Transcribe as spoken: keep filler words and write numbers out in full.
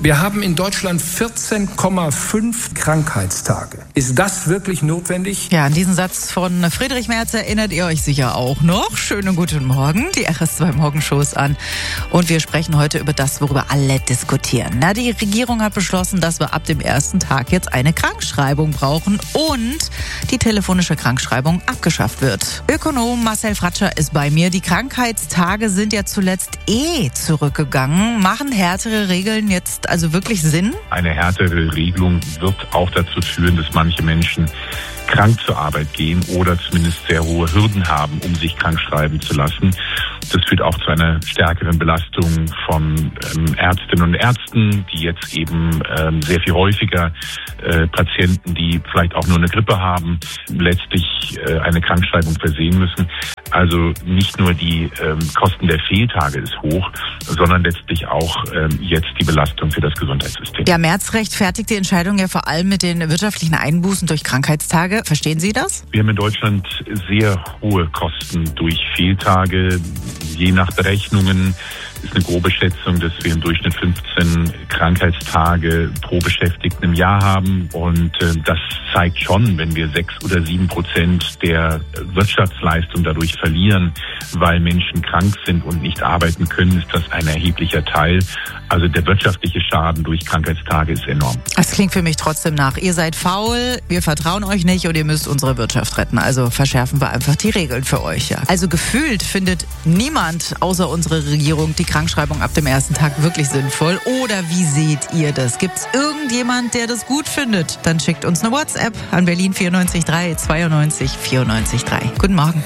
Wir haben in Deutschland vierzehn Komma fünf Krankheitstage. Ist das wirklich notwendig? Ja, an diesen Satz von Friedrich Merz erinnert ihr euch sicher auch noch. Schönen guten Morgen, die R S zwei Morgenshows an. Und wir sprechen heute über das, worüber alle diskutieren. Na, die Regierung hat beschlossen, dass wir ab dem ersten Tag jetzt eine Krankschreibung brauchen und die telefonische Krankschreibung abgeschafft wird. Ökonom Marcel Fratscher ist bei mir. Die Krankheitstage sind ja zuletzt eh zurückgegangen. Machen härtere Regeln jetzt also wirklich Sinn? Eine härtere Regelung wird auch dazu führen, dass manche Menschen krank zur Arbeit gehen oder zumindest sehr hohe Hürden haben, um sich krank schreiben zu lassen. Das führt auch zu einer stärkeren Belastung von ähm, Ärztinnen und Ärzten, die jetzt eben ähm, sehr viel häufiger äh, Patienten, die vielleicht auch nur eine Grippe haben, letztlich äh, eine Krankschreibung versehen müssen. Also nicht nur die ähm, Kosten der Fehltage ist hoch, sondern letztlich auch ähm, jetzt die Belastung für das Gesundheitssystem. Ja, Merz rechtfertigt die Entscheidung ja vor allem mit den wirtschaftlichen Einbußen durch Krankheitstage. Verstehen Sie das? Wir haben in Deutschland sehr hohe Kosten durch Fehltage. Je nach Berechnungen ist eine grobe Schätzung, dass wir im Durchschnitt fünfzehn Krankheitstage pro Beschäftigten im Jahr haben. Und äh, das zeigt schon, wenn wir sechs oder sieben Prozent der Wirtschaftsleistung dadurch verlieren, weil Menschen krank sind und nicht arbeiten können, ist das ein erheblicher Teil. Also der wirtschaftliche Schaden durch Krankheitstage ist enorm. Das klingt für mich trotzdem nach. Ihr seid faul, wir vertrauen euch nicht und ihr müsst unsere Wirtschaft retten. Also verschärfen wir einfach die Regeln für euch. Ja. Also gefühlt findet niemand außer unsere Regierung die Krankschreibung ab dem ersten Tag wirklich sinnvoll. Oder wie seht ihr das? Gibt es irgendjemand, der das gut findet? Dann schickt uns eine WhatsApp an Berlin vier neun drei zweiundneunzig vierundneunzig drei. Guten Morgen.